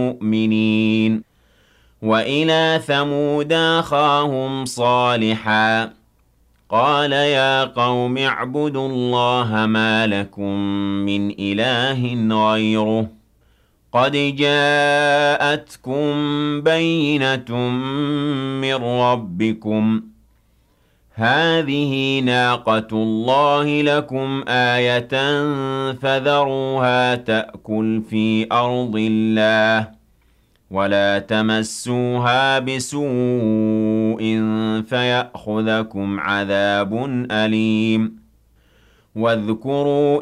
مُؤْمِنِينَ وَإِلَىٰ ثَمُودَ أَخَاهُمْ صَالِحًا قَالَ يَا قَوْمِ اعْبُدُوا اللَّهَ مَا لَكُم مِّنْ إِلَٰهٍ غَيْرُهُ قَدْ جَاءَتْكُم بَيِّنَةٌ مِّن رَّبِّكُمْ ۖ هَٰذِهِ نَاقَةُ اللَّهِ لَكُمْ آيَةً فَذَرُوهَا تَأْكُلْ فِي أَرْضِ اللَّهِ وَلَا تَمَسُّوهَا بِسُوءٍ فَيَأْخُذَكُمْ عَذَابٌ أَلِيمٌ وَاذْكُرُوا